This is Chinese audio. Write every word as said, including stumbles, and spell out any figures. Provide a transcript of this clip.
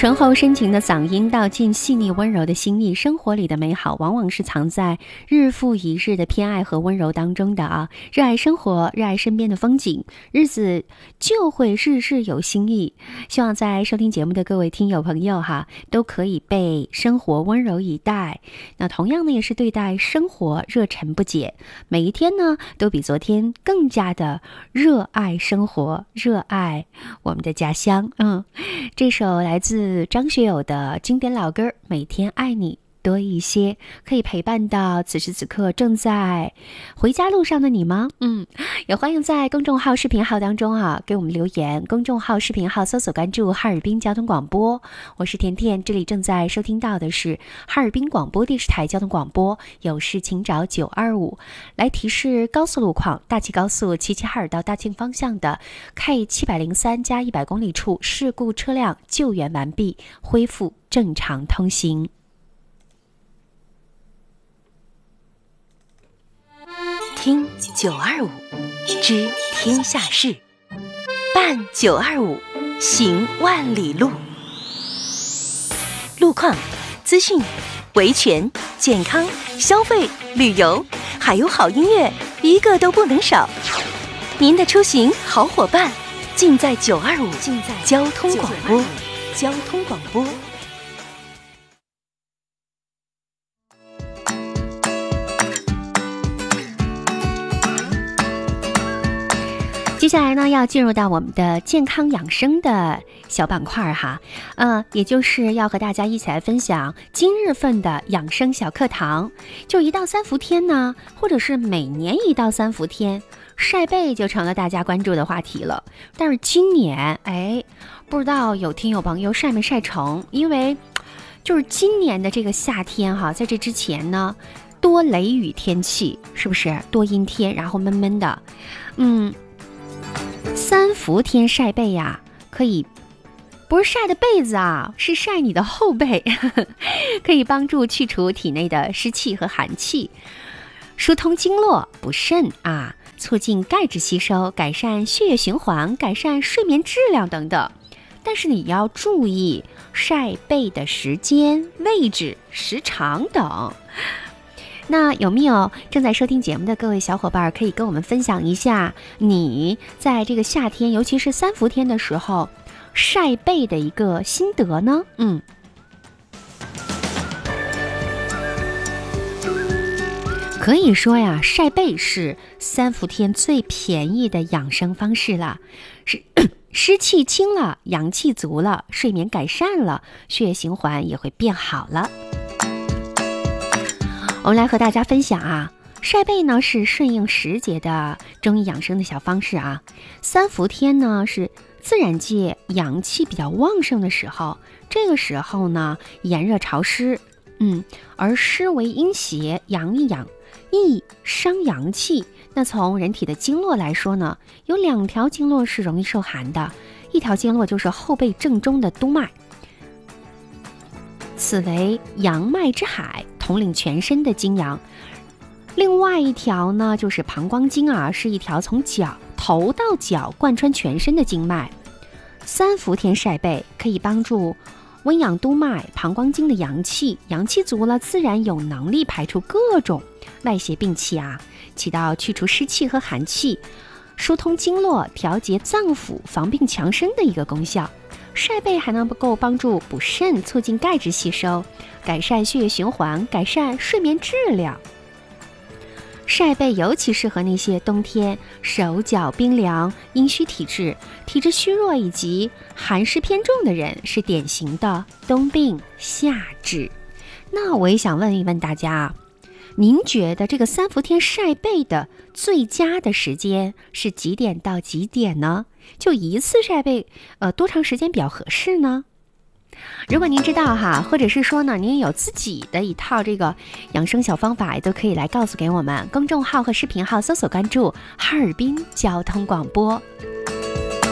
醇厚深情的嗓音道尽细腻温柔的心意，生活里的美好往往是藏在日复一日的偏爱和温柔当中的啊！热爱生活，热爱身边的风景，日子就会日日有新意。希望在收听节目的各位听友朋友哈，都可以被生活温柔以待。那同样呢，也是对待生活热忱不减，每一天呢都比昨天更加的热爱生活，热爱我们的家乡。嗯，这首来自张学友的经典老歌《每天爱你多一些》，可以陪伴到此时此刻正在回家路上的你吗？嗯，也欢迎在公众号视频号当中啊给我们留言，公众号视频号搜索关注哈尔滨交通广播，我是甜甜，这里正在收听到的是哈尔滨广播电视台交通广播，有事请找九二五。来提示高速路况，大齐高速齐齐哈尔到大庆方向的 K 七百零三加一百公里处事故车辆救援完毕，恢复正常通行。听九二五，知天下事，办九二五，行万里路。路况、资讯、维权、健康、消费、旅游，还有好音乐，一个都不能少。您的出行好伙伴，尽在九二五，尽在交通广播，交通广播。接下来呢，要进入到我们的健康养生的小板块哈，呃，也就是要和大家一起来分享今日份的养生小课堂。就一到三伏天呢，或者是每年一到三伏天，晒背就成了大家关注的话题了。但是今年，哎，不知道有听友朋友晒没晒成？因为就是今年的这个夏天哈，在这之前呢，多雷雨天气，是不是多阴天，然后闷闷的，嗯。三伏天晒背呀、啊，可以不是晒的被子啊，是晒你的后背，可以帮助去除体内的湿气和寒气，疏通经络补肾啊，促进钙质吸收，改善血液循环，改善睡眠质量等等。但是你要注意晒背的时间、位置、时长等。那有没有正在收听节目的各位小伙伴可以跟我们分享一下你在这个夏天，尤其是三伏天的时候晒背的一个心得呢？嗯，可以说呀，晒背是三伏天最便宜的养生方式了，是湿气清了，阳气足了，睡眠改善了，血液循环也会变好了。我们来和大家分享啊，晒背呢是顺应时节的中医养生的小方式啊。三伏天呢是自然界阳气比较旺盛的时候，这个时候呢炎热潮湿，嗯，而湿为阴邪，阳一阳，易伤阳气。那从人体的经络来说呢，有两条经络是容易受寒的，一条经络就是后背正中的督脉，此为阳脉之海，统领全身的精阳。另外一条呢就是膀胱经啊，是一条从脚头到脚贯穿全身的经脉。三伏天晒背可以帮助温养督脉、膀胱经的阳气，阳气足了，自然有能力排出各种外邪病气啊，起到去除湿气和寒气，疏通经络、调节脏腑、防病强身的一个功效。晒背还能够帮助补肾，促进钙质吸收，改善血液循环，改善睡眠质量。晒背尤其适合那些冬天手脚冰凉、阴虚体质、体质虚弱以及寒湿偏重的人，是典型的冬病夏治。那我也想问一问大家，您觉得这个三伏天晒背的最佳的时间是几点到几点呢？就一次晒背，呃，多长时间比较合适呢？如果您知道哈，或者是说呢，您有自己的一套这个养生小方法，也都可以来告诉给我们。公众号和视频号搜索关注哈尔滨交通广播。